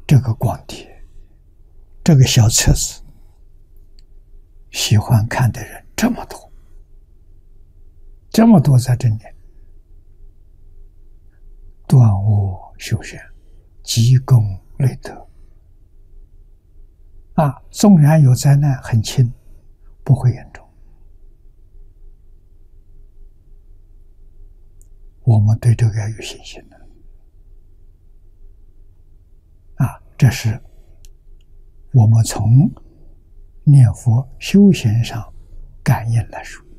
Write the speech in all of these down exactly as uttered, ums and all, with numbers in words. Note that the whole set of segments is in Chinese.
这个光碟，这个小册子，喜欢看的人这么多，这么多在这里。断恶修善，积功累德。啊，纵然有灾难，很轻，不会严重。我们对这个要有信心的。啊，这是我们从念佛修行上感应来说。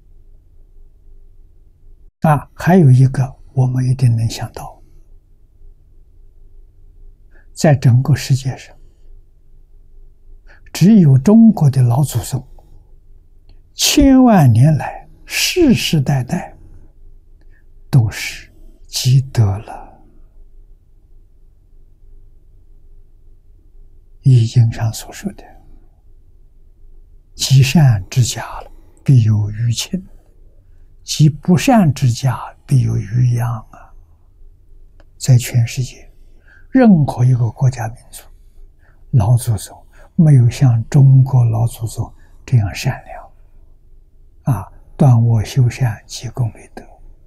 啊，还有一个我们一定能想到，在整个世界上，只有中国的老祖宗，千万年来世世代代都是积德了。易经上所说的积善之家了，必有余庆；积不善之家，必有余殃啊！在全世界任何一个国家民族，老祖宗没有像中国老祖宗这样善良啊，断恶修善，积功累德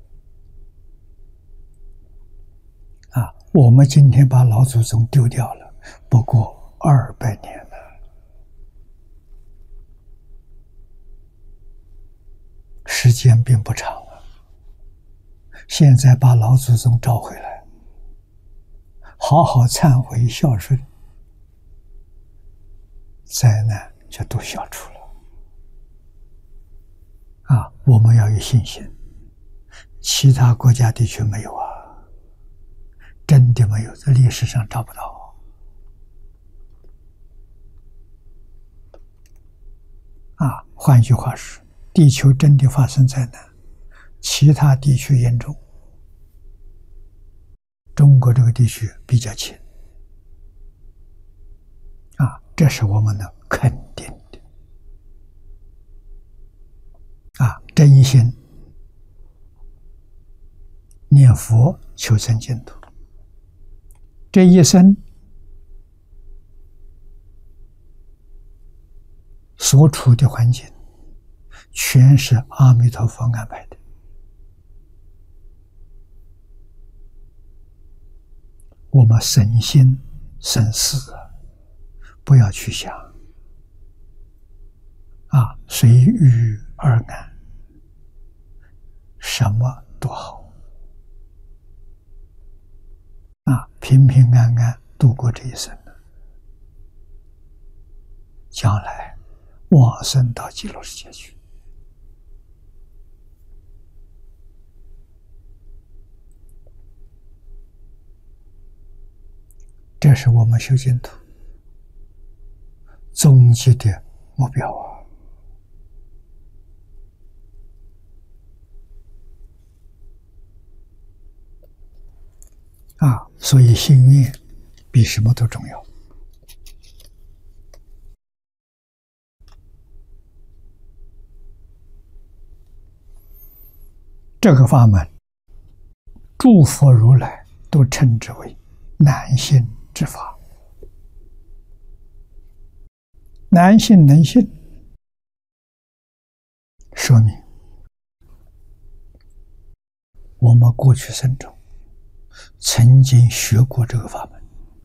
啊！我们今天把老祖宗丢掉了，不过二百年了。时间并不长了，现在把老祖宗召回来，好好忏悔孝顺，灾难就都消除了。啊，我们要有信心，其他国家地区没有啊，真的没有，在历史上找不到。啊，换句话说，地球真的发生灾难，其他地区严重，中国这个地区比较轻。啊，这是我们能肯定的。啊，真心念佛求生净土，这一生所处的环境全是阿弥陀佛安排的。我们省心省事，不要去想啊，随遇而安，什么都好啊，平平安安度过这一生了，将来往生到极乐世界去。这是我们修净土终极的目标啊！啊，所以心愿比什么都重要。这个法门，诸佛如来都称之为难信之法。难信能信，说明我们过去生中曾经学过这个法门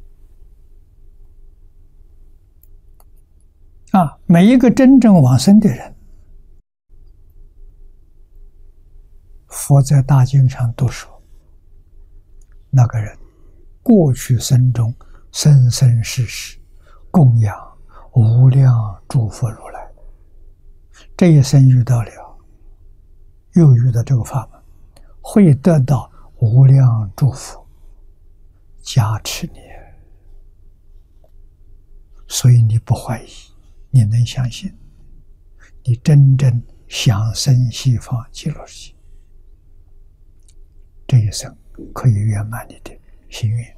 啊！每一个真正往生的人，佛在大经上都说，那个人过去生中生生世世供养无量诸佛如来，这一生遇到了，又遇到这个法门，会得到无量祝福加持你。所以你不怀疑，你能相信，你真正想生西方极乐世界，这一生可以圆满你的心愿。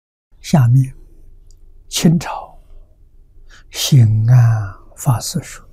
下面清朝兴安法师说，